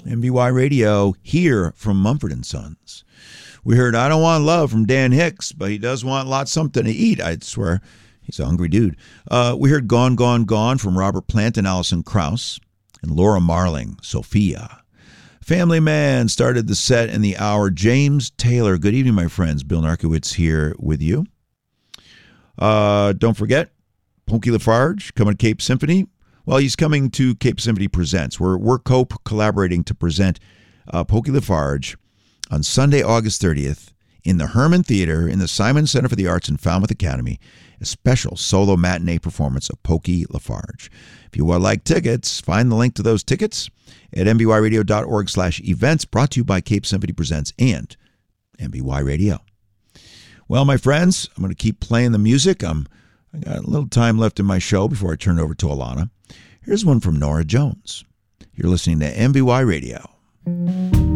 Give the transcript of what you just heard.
MBY Radio here from Mumford & Sons. We heard I Don't Want Love from Dan Hicks, but he does want lots something to eat, I'd swear. He's a hungry dude. We heard Gone, Gone, Gone from Robert Plant and Alison Krauss. And Laura Marling, Sophia. Family Man started the set in the hour. James Taylor. Good evening, my friends. Bill Narkowitz here with you. Don't forget, Pokey Lafarge coming to Cape Symphony. Well, he's coming to Cape Symphony Presents. We're collaborating to present Pokey Lafarge on Sunday, August 30th in the Herman Theater in the Simon Center for the Arts in Falmouth Academy, a special solo matinee performance of Pokey Lafarge. If you would like tickets, find the link to those tickets at mbyradio.org/events, brought to you by Cape Symphony Presents and MBY Radio. Well, my friends, I'm going to keep playing the music. I got a little time left in my show before I turn it over to Alana. Here's one from Nora Jones. You're listening to MBY Radio.